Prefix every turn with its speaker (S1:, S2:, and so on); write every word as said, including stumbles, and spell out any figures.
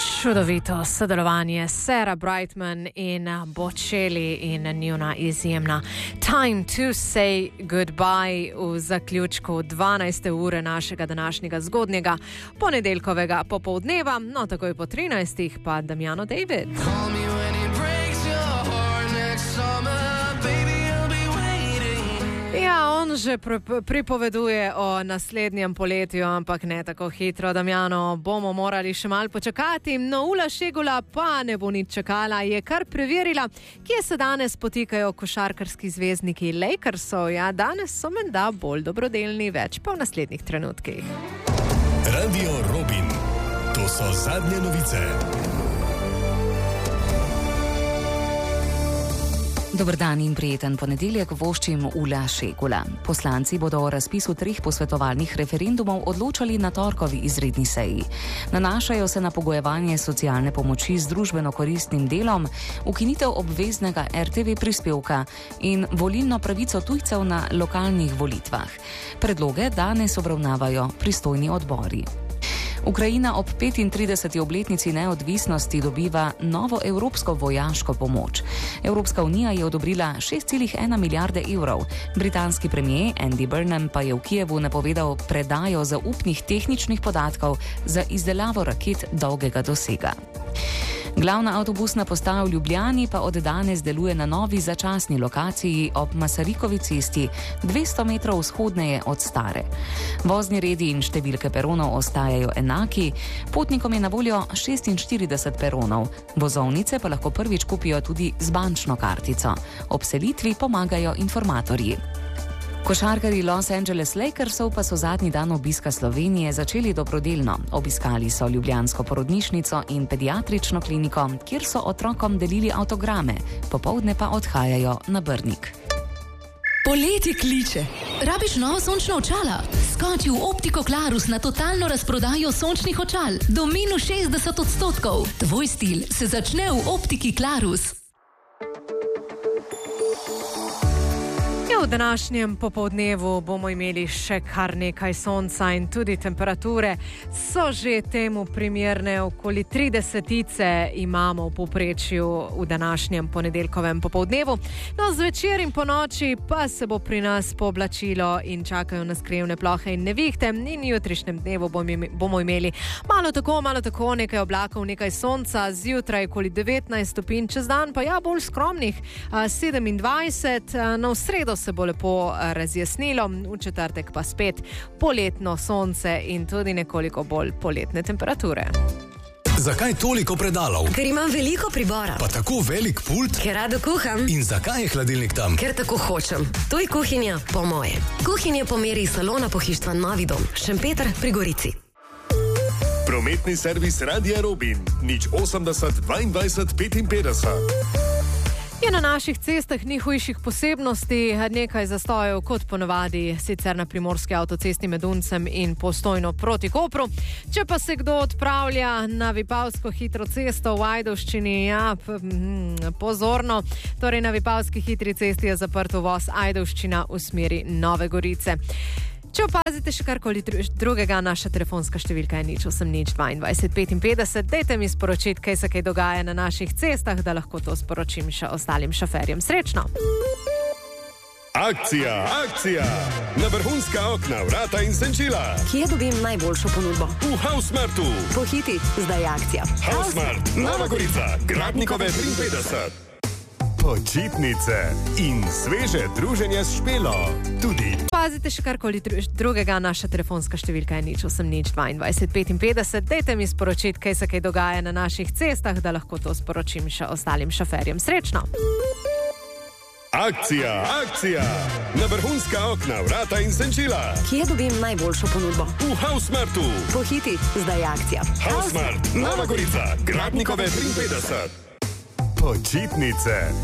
S1: Čudovito sodelovanje Sarah Brightman in Bocelli in njuna izjemna Time to Say Goodbye v zaključku dvanajste ure našega današnjega zgodnjega ponedeljkovega popoldneva, no takoj po trinajstih pa Damjano David. Ja, on že pr- pripoveduje o naslednjem poletju, ampak ne tako hitro, Damjano, bomo morali še malo počakati. No, Ula Šegula pa ne bo nič čakala, je kar preverila, kje se danes potikajo košarkarski zvezdniki Lakersov. Ja, danes so menda bolj dobrodelni, več pa v naslednjih trenutkih.
S2: Radio Robin, to so zadnje novice.
S3: Dober dan in prijeten ponedeljek voščim Ula Šegula. Poslanci bodo o razpisu treh posvetovalnih referendumov odločali na torkovi izredni seji. Nanašajo se na pogojevanje socialne pomoči z družbeno koristnim delom, ukinitev obveznega R T V prispevka in volilno pravico tujcev na lokalnih volitvah. Predloge danes obravnavajo pristojni odbori. Ukrajina ob petintrideseti obletnici neodvisnosti dobiva novo evropsko vojaško pomoč. Evropska unija je odobrila šest celih ena milijarde evrov. Britanski premier Andy Burnham pa je v Kijevu napovedal predajo zaupnih tehničnih podatkov za izdelavo raket dolgega dosega. Glavna avtobusna postaja v Ljubljani pa od danes deluje na novi začasni lokaciji ob Masarikovi cesti, dvesto metrov vzhodneje od stare. Vozni redi in številke peronov ostajajo enaki, potnikom je na voljo šestinštirideset peronov, vozovnice pa lahko prvič kupijo tudi z bančno kartico. Ob selitvi pomagajo informatorji. Košarkarji Los Angeles Lakersov pa so zadnji dan obiska Slovenije začeli dobrodelno. Obiskali so ljubljansko porodnišnico in pediatrično kliniko, kjer so otrokom delili avtograme, popoldne pa odhajajo na Brnik.
S4: Poletje kliče. Rabiš nova sončna očala? Skoči v Optiko Klarus na totalno razprodajo sončnih očal. Do minus šestdeset odstotkov. Tvoj stil se začne v Optiki Klarus.
S1: V današnjem popoldnevu bomo imeli še kar nekaj sonca in tudi temperature so že temu primerne, okoli tridesetice imamo v povprečju v današnjem ponedeljkovem popoldnevu. No, zvečer in po noči pa se bo pri nas pooblačilo in čakajo nas krivne plohe in nevihte in jutrišnjem dnevu bomo imeli malo tako, malo tako, nekaj oblakov, nekaj sonca, zjutraj okoli devetnajst stopinj, čez dan pa ja, bolj skromnih sedemindvajset, no, v sredo se bo lepo razjasnilo, v četrtek pa spet poletno sonce in tudi nekoliko bolj poletne temperature.
S2: Zakaj toliko predalov?
S5: Ker imam veliko pribora.
S2: Pa tako velik pult?
S5: Ker rado kuham.
S2: In zakaj je hladilnik tam?
S5: Ker tako hočem. To je kuhinja po moje. Kuhinja po meri salona pohištva Novi dom, Šempeter pri Gorici.
S2: Prometni servis Radia Robin, nič osemdeset dvaindvajset petinpetdeset.
S1: Je na naših cestah ni hujših posebnosti, nekaj zastojev kot ponovadi, sicer na primorski avtocesti med Uncem in Postojno proti Kopru. Če pa se kdo odpravlja na Vipavsko hitro cesto v Ajdovščini, ja, pozorno, torej na Vipavski hitri cesti je zaprt uvoz Ajdovščina v smeri Nove Gorice. Če opazite še karkoli drugega, naša telefonska številka je nič osem nič dvaindvajset petinpetdeset. Dajte mi sporočiti, kaj se kaj dogaja na naših cestah, da lahko to sporočim še ostalim šoferjem. Srečno!
S2: Akcija, akcija! Na vrhunska okna, vrata in senčila.
S5: Kje dobim najboljšo ponudbo?
S2: V Hausmartu.
S5: Pohiti, zdaj je akcija.
S2: Hausmart, Nova Gorica, Gradnikove triinpetdeset. Počitnice in sveže druženje s Špelo. Tudi.
S1: Pazite še karkoli drugega, naša telefonska številka je nič osem nič dvaindvajset petinpetdeset. Dajte mi sporočiti, kaj se kaj dogaja na naših cestah, da lahko to sporočim še ostalim šoferjem. Srečno!
S2: Akcija, akcija! Na vrhunska okna, vrata in senčila.
S5: Kje dobim najboljšo ponudbo?
S2: V Hausmartu.
S5: Pohiti, zdaj je akcija.
S2: Hausmart, Nova Gorica, Gradnikove triinpetdeset. Počitnice